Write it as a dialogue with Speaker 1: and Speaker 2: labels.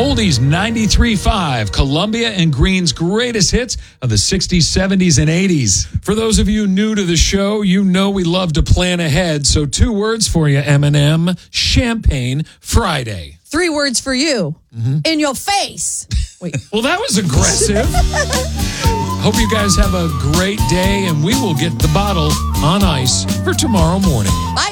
Speaker 1: Oldies 93.5, Columbia and Green's greatest hits of the 60s, 70s, and 80s. For those of you new to the show, you know we love to plan ahead. So 2 words for you, Eminem: Champagne Friday.
Speaker 2: 3 words for you. In your face. Wait.
Speaker 1: Well, that was aggressive. Hope you guys have a great day, and we will get the bottle on ice for tomorrow morning.
Speaker 2: Bye.